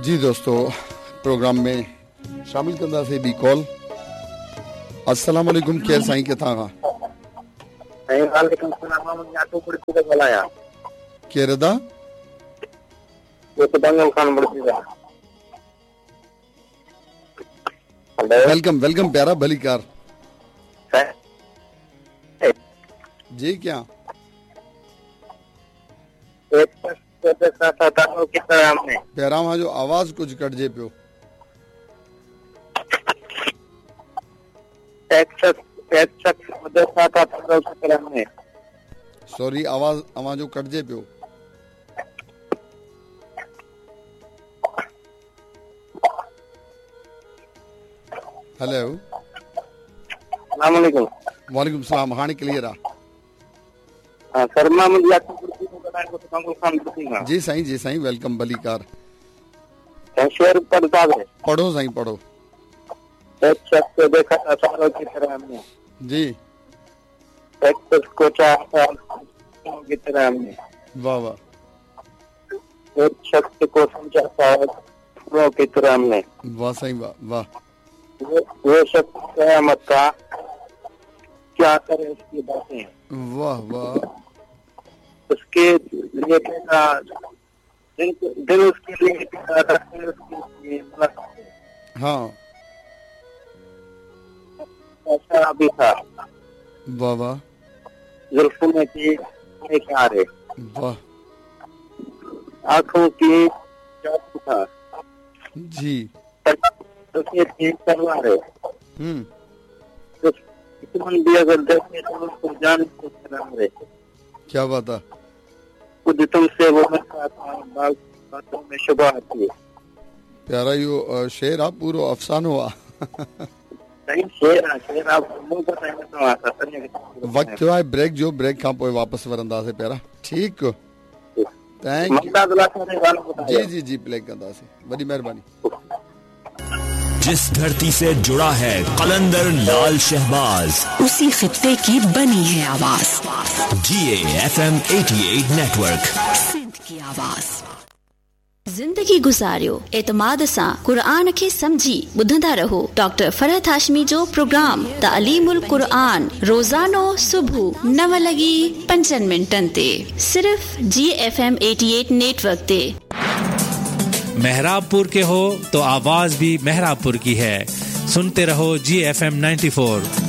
जी दोस्तों, प्रोग्राम में शामिल कंदा से बी कॉल। अस्सलाम वालेकुम, केर साईं किथां खां? वालेकुम सलाम, मुझे आटो पड़ी को ॻाल्हायां। केर दा? ये तो दंगल खान बड़ी दा। वेलकम वेलकम प्यारा, भली कार जी। क्या प्यारा वहाँ जो आवाज कुछ कट जे पियो। सॉरी, आवाज अवां जो कट जे पियो। हेलो, अस्सलाम वालेकुम। वालेकुम सलाम, हाणे क्लियर आ। सर मां मुझे आटो पड़ी को ॻाल्हायां, तो दंगल खान बड़ी दा। जी साईं, वेलकम, भली कार। शेर पर साहब पढ़ो साईं, पढ़ो। एक शख्स को देखा सारों की तरह हमने जी। एक शख्स को चाहा की तरह हमने। वाह वाह। एक शख्स को समझा सारों की तरह हमने। वाह साईं, वाह वाह। वो शख्स क़यामत का क्या करे उसकी बातें। वाह वाह। उसके लिए कहना दिल उसके लिए हाँ, ऐसा भी था। वाह वाह। जुल्फों में थी इशारे, वाह आंखों की जादू था जी। उसके थी तलवारें। दुश्मन भी अगर देखे तो उसको जान से शर्म। क्या बात है। खुद तुमसे वो बातों में शुबा थी। प्यारा यो शेर आप पूरो अफसानो आ। सही शेर आप मुंह पर नहीं तो आता तने। वक्त थियो आहे ब्रेक जो, ब्रेक खां पोइ वापसि वरंदासीं प्यारा। ठीक, thank you. Ji ji play कंदासीं, वॾी महिरबानी। जिस धरती से जुड़ा है कलंदर लाल शहबाज, उसी खित्ते की बनी है आवाज। GAFM 88 नेटवर्क, सिंध की आवाज। जिंदगी गुजारियो एतमाद सां क़ुरान खे समझी ॿुधंदा रहो डॉक्टर फरहत हाशमी जो प्रोग्राम तालीमुल क़ुरान, रोज़ानो सुबह 9:05 ते, सिर्फ GFM 88 नेटवर्क ते। मेहराबपुर के हो तो आवाज भी मेहराबपुर की है। सुनते रहो GFM 94।